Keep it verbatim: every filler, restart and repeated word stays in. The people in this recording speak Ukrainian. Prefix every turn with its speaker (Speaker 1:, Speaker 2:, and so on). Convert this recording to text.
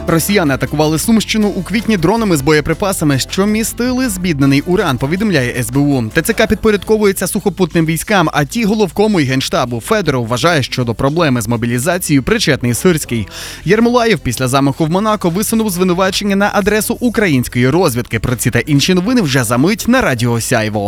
Speaker 1: Росіяни атакували Сумщину у квітні дронами з боєприпасами, що містили збіднений уран, повідомляє ес бе у. те це ка підпорядковується сухопутним військам, а ті головкому і Генштабу. Федоров вважає, що до проблеми з мобілізацією причетний Сирський. Єрмолаєв після замаху в Монако висунув звинувачення на адресу української розвідки. Про ці та інші новини вже за мить на Радіо Сяйво.